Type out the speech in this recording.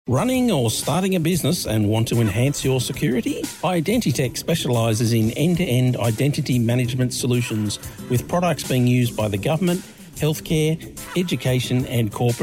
Running or starting a business and want to enhance your security? Identitech specialises in end-to-end identity management solutions with products being used by the government, healthcare, education and corporate